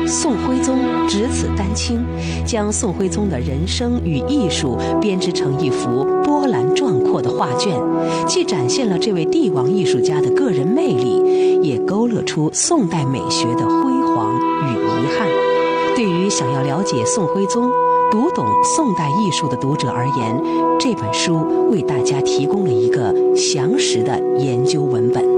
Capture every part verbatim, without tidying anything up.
宋徽宗只此丹青，将宋徽宗的人生与艺术编织成一幅波澜壮阔的画卷，既展现了这位帝王艺术家的个人魅力，也勾勒出宋代美学的辉煌与遗憾。对于想要了解宋徽宗、读懂宋代艺术的读者而言，这本书为大家提供了一个详实的研究文本。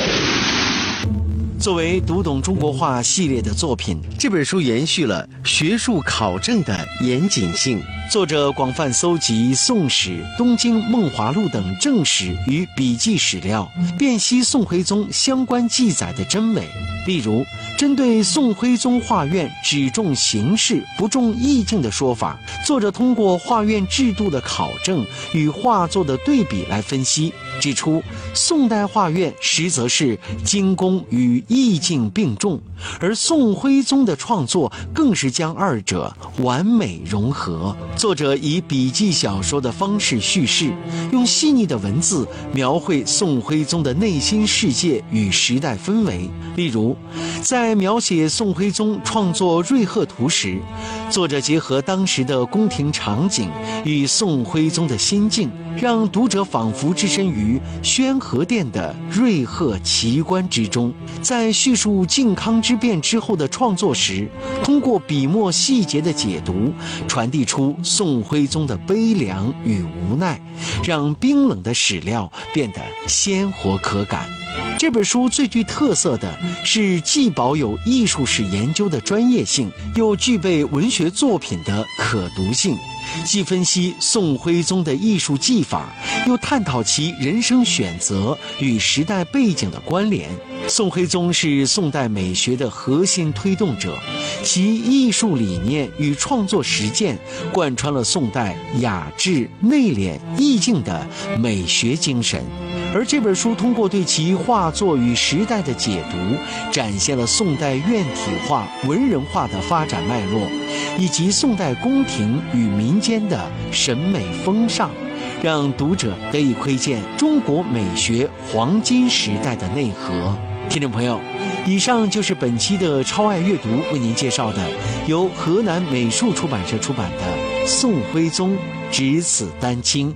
作为读懂中国画系列的作品，这本书延续了学术考证的严谨性。作者广泛搜集宋史、东京梦华录等正史与笔记史料，辨析宋徽宗相关记载的真伪。例如，针对宋徽宗画院只重形式不重意境的说法，作者通过画院制度的考证与画作的对比来分析，指出宋代画院实则是精工与意境并重，而宋徽宗的创作更是将二者完美融合。作者以笔记小说的方式叙事，用细腻的文字描绘宋徽宗的内心世界与时代氛围。例如，在描写宋徽宗创作《瑞鹤图》时，作者结合当时的宫廷场景与宋徽宗的心境，让读者仿佛置身于宣和殿的瑞鹤奇观之中。在叙述靖康之变之后的创作时，通过笔墨细节的解读，传递出宋徽宗的悲凉与无奈，让冰冷的史料变得鲜活可感。这本书最具特色的是既保有艺术史研究的专业性，又具备文学作品的可读性，既分析宋徽宗的艺术技法，又探讨其人生选择与时代背景的关联。宋徽宗是宋代美学的核心推动者，其艺术理念与创作实践贯穿了宋代雅致、内敛、意境的美学精神。而这本书通过对其画作与时代的解读，展现了宋代院体画、文人画的发展脉络，以及宋代宫廷与民间的审美风尚，让读者得以窥见中国美学黄金时代的内核。听众朋友，以上就是本期的超爱阅读为您介绍的由河南美术出版社出版的《宋徽宗只此丹青》。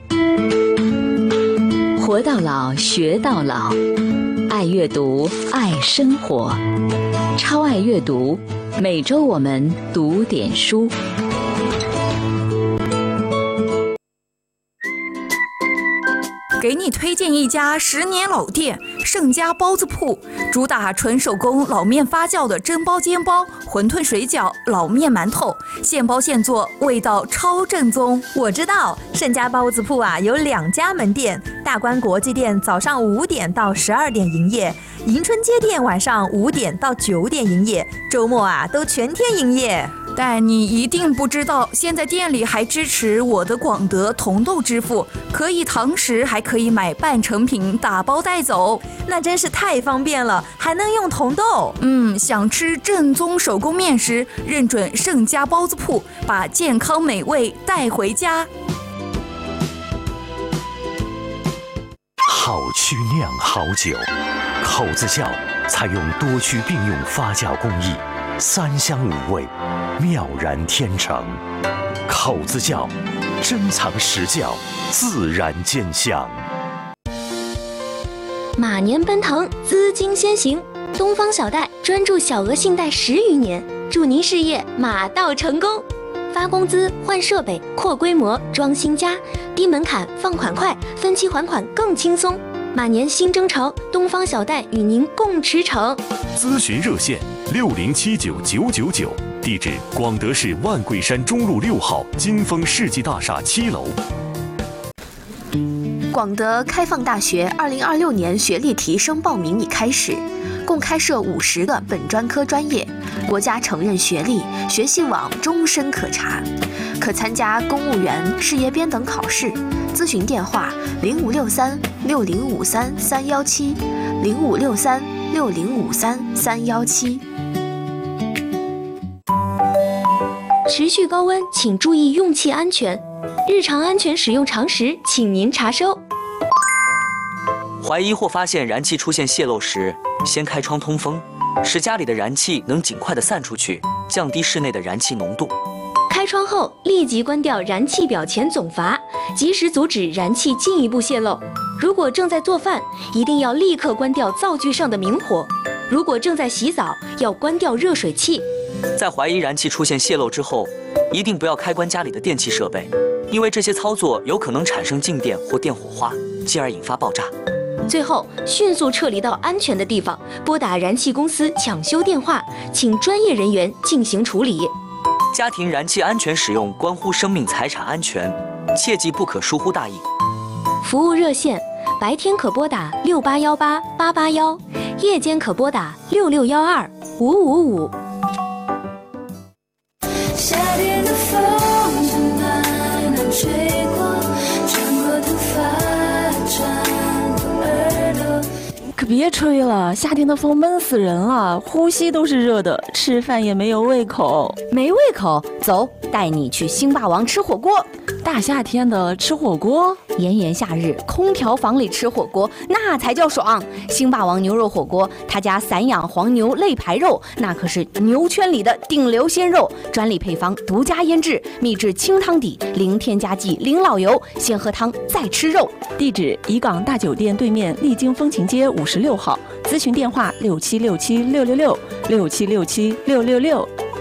活到老，学到老，爱阅读，爱生活，超爱阅读，每周我们读点书。 给你推荐一家十年老店，盛家包子铺，主打纯手工老面发酵的蒸包、煎包、馄饨、水饺、老面、馒头，现包现做，味道超正宗。 我知道盛家包子铺啊有两家门店，大观国际店早上五点到十二点营业，迎春街店晚上五点到九点营业，周末啊都全天营业。 但你一定不知道，现在店里还支持我的广德同豆支付，可以堂食，还可以买半成品打包带走， 那真是太方便了，还能用同豆。 嗯，想吃正宗手工面食，认准盛家包子铺，把健康美味带回家。 好曲酿好酒，口子窖采用多区并用发酵工艺，三香五味，妙然天成。口子窖，珍藏实窖，自然见香。 马年奔腾，资金先行，东方小贷专注小额信贷十余年，祝您事业马到成功。发工资、换设备、扩规模、装新家，低门槛，放款快，分期还款更轻松。马年新征程，东方小贷与您共驰骋。 咨询热线六零七九九九九，地址广德市万桂山中路六号金丰世纪大厦七楼。 广德开放大学二零二六年学历提升报名已开始，共开设五十个本专科专业，国家承认学历，学习网终身可查，可参加公务员、事业编等考试。咨询电话零五六三六零五三三幺七，零五六三六零五三三幺七。 持续高温，请注意用气安全。日常安全使用常识，请您查收。 怀疑或发现燃气出现泄漏时，先开窗通风， 使家里的燃气能尽快的散出去，降低室内的燃气浓度。 开窗后立即关掉燃气表前总阀，及时阻止燃气进一步泄漏。如果正在做饭，一定要立刻关掉灶具上的明火；如果正在洗澡，要关掉热水器。 在怀疑燃气出现泄漏之后，一定不要开关家里的电器设备，因为这些操作有可能产生静电或电火花，进而引发爆炸。 最后，迅速撤离到安全的地方，拨打燃气公司抢修电话，请专业人员进行处理。 家庭燃气安全使用关乎生命财产安全，切记不可疏忽大意。 服务热线：白天可拨打六八幺八八八幺，夜间可拨打六六幺二五五五。 夏天的风从南南吹过，穿过头发，穿过耳朵。 可别吹了，夏天的风闷死人了，呼吸都是热的，吃饭也没有胃口。 没胃口，走，带你去星霸王吃火锅。 大夏天的吃火锅， 炎炎夏日，空调房里吃火锅那才叫爽。星霸王牛肉火锅，他家散养黄牛肋排肉，那可是牛圈里的顶流鲜肉，专利配方，独家腌制，秘制清汤底，零添加剂，零老油，先喝汤再吃肉。 地址：怡港大酒店对面丽晶风情街五十六号，咨询电话：六七六七六六六六七六七六六六。